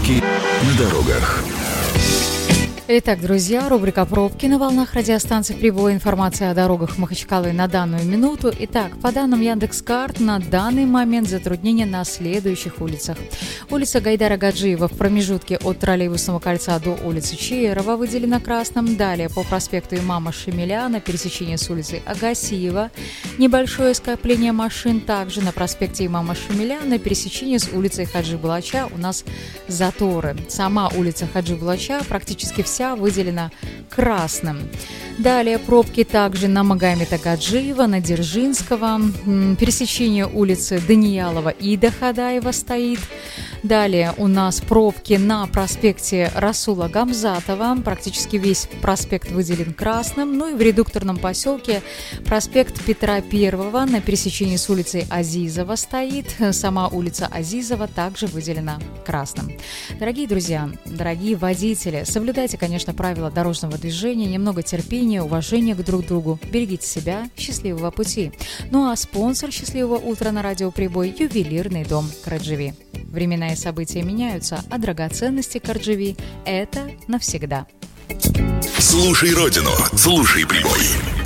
Пробки на дорогах. Итак, друзья, рубрика «Пробки» на волнах радиостанции «Прибой». Информация о дорогах Махачкалы на данную минуту. Итак, по данным Яндекс.Карт, на данный момент затруднения на следующих улицах. Улица Гайдара Гаджиева в промежутке от Троллейбусного кольца до улицы Чаирова выделена красным. Далее по проспекту Имама Шамиля на пересечении с улицей Агасиева небольшое скопление машин. Также на проспекте Имама Шамиля на пересечении с улицей Хаджи Булача у нас заторы. Сама улица Хаджи Булача практически вся выделена красным. Далее пробки также на Магомеда Гаджиева, на Дзержинского. Пересечение улицы Даниялова и Дахадаева стоит. Далее у нас пробки на проспекте Расула Гамзатова. Практически весь проспект выделен красным. Ну и в редукторном поселке проспект Петра Первого на пересечении с улицей Азизова стоит. Сама улица Азизова также выделена красным. Дорогие друзья, дорогие водители, соблюдайте, конечно, правила дорожного движения, немного терпения, уважения к друг другу. Берегите себя, счастливого пути. Ну а спонсор «Счастливого утра» на радио «Прибой» – ювелирный дом «Карадживи». Времена и события меняются, а драгоценности «Карадживи» – это навсегда. Слушай Родину, слушай Прибой.